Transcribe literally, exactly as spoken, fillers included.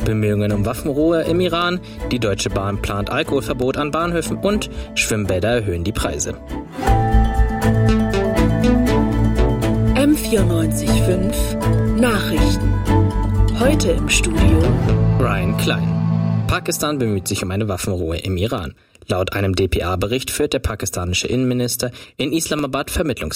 Bemühungen um Waffenruhe im Iran, die Deutsche Bahn plant Alkoholverbot an Bahnhöfen und Schwimmbäder erhöhen die Preise. M vierundneunzig Komma fünf Nachrichten. Heute im Studio Ryan Klein. Pakistan bemüht sich um eine Waffenruhe im Iran. Laut einem D P A-Bericht führt der pakistanische Innenminister in Islamabad Vermittlungsgespräche.